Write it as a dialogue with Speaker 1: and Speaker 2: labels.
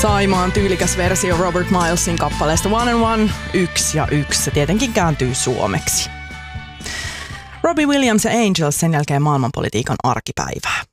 Speaker 1: Saimaan tyylikäs versio Robert Milesin kappaleesta One and One, 1 ja 1. Se tietenkin kääntyy suomeksi. Robbie Williams ja Angels, sen jälkeen maailmanpolitiikan arkipäivää.